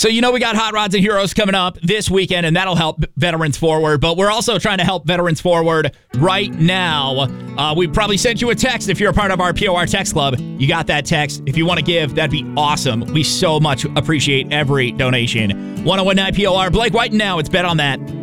So, we got Hot Rods and Heroes coming up this weekend, and that'll help Veterans Forward. But we're also trying to help Veterans Forward right now. We probably sent you a text if you're a part of our POR text club. You got that text. If you want to give, that'd be awesome. We so much appreciate every donation. 1019 POR. Blake White now. It's Bet on That.